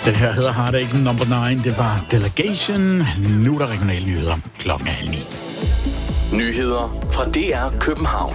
Den her hedder Heartache No. 9. Det var Delegation. Nu er der regionale nyheder klokken 8:30. Nyheder fra DR København.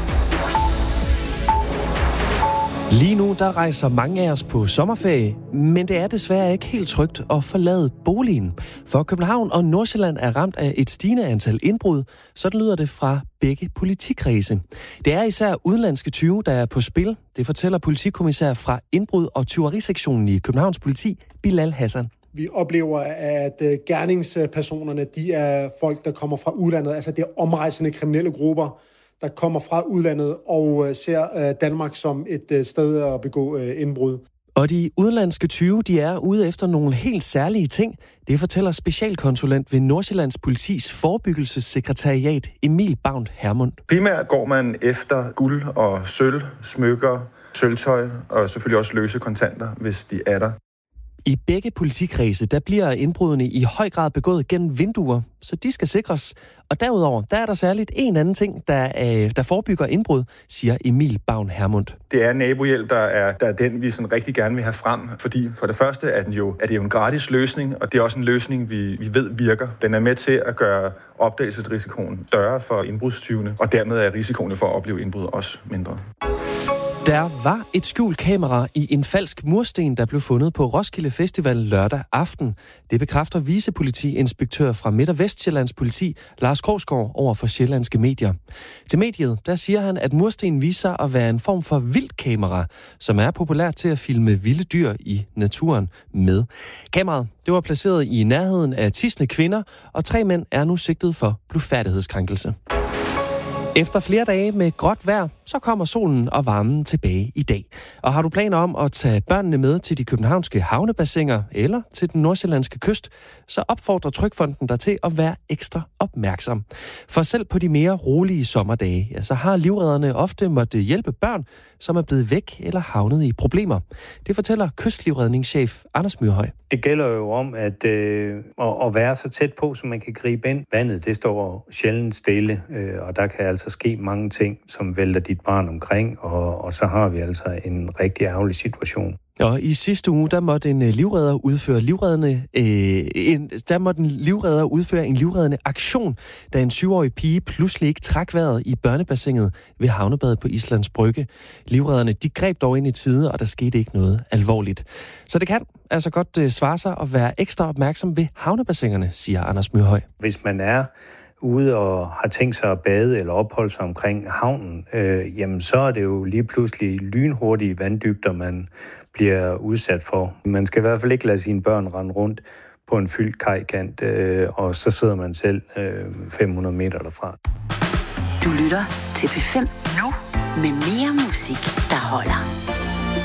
Lige nu der rejser mange af os på sommerferie, men det er desværre ikke helt trygt at forlade boligen. For København og Nordsjælland er ramt af et stigende antal indbrud, sådan lyder det fra begge politikredse. Det er især udenlandske tyve, der er på spil. Det fortæller politikommissær fra indbrud- og tyverisektionen i Københavns Politi, Bilal Hassan. Vi oplever, at gerningspersonerne, de er folk, der kommer fra udlandet. Altså det er omrejsende kriminelle grupper, der kommer fra udlandet og ser Danmark som et sted at begå indbrud. Og de udenlandske tyve, de er ude efter nogle helt særlige ting. Det fortæller specialkonsulent ved Nordsjællands Politis forebyggelsessekretariat Emil Bavn Hermund. Primært går man efter guld og sølv, smykker, sølvtøj og selvfølgelig også løse kontanter, hvis de er der. I begge politikredse, der bliver indbrudene i høj grad begået gennem vinduer, så de skal sikres. Og derudover, der er der særligt en anden ting, der forebygger indbrud, siger Emil Bavn Hermund. Det er nabohjælp, der er den, vi sådan rigtig gerne vil have frem, fordi for det første er det jo en gratis løsning, og det er også en løsning, vi ved virker. Den er med til at gøre opdagelsesrisikoen større for indbrudstyvene, og dermed er risikoen for at opleve indbrud også mindre. Der var et skjult kamera i en falsk mursten, der blev fundet på Roskilde Festival lørdag aften. Det bekræfter vicepolitiinspektør fra Midt- og Vestsjællands Politi, Lars Krogsgaard, over for sjællandske medier. Til mediet, der siger han, at murstenen viser at være en form for vildkamera, som er populært til at filme vilde dyr i naturen med. Kameraet, det var placeret i nærheden af tidsende kvinder, og 3 mænd er nu sigtet for blufærdighedskrænkelse. Efter flere dage med gråt vejr, så kommer solen og varmen tilbage i dag. Og har du planer om at tage børnene med til de københavnske havnebassiner eller til den nordsjællandske kyst, så opfordrer Trygfonden dig til at være ekstra opmærksom. For selv på de mere rolige sommerdage, ja, så har livredderne ofte måttet hjælpe børn, som er blevet væk eller havnet i problemer. Det fortæller kystlivredningschef Anders Myrhøj. Det gælder jo om at være så tæt på, så man kan gribe ind. Vandet, det står sjældent stille, og der kan altså ske mange ting, som vælter dit barn omkring, og så har vi altså en rigtig ærgerlig situation. Og i sidste uge, der måtte en livredder udføre en livreddende aktion, da en 7-årig pige pludselig ikke trak vejret i børnebassinet ved havnebadet på Islands Brygge. Livredderne, de greb dog ind i tide, og der skete ikke noget alvorligt. Så det kan altså godt svare sig at være ekstra opmærksom ved havnebassinerne, siger Anders Myrhøj. Hvis man er ude og har tænkt sig at bade eller opholde sig omkring havnen, jamen så er det jo lige pludselig lynhurtige vanddybder, man bliver udsat for. Man skal i hvert fald ikke lade sine børn rende rundt på en fyldt kajkant, og så sidder man selv 500 meter derfra. Du lytter til P5 nu med mere musik, der holder.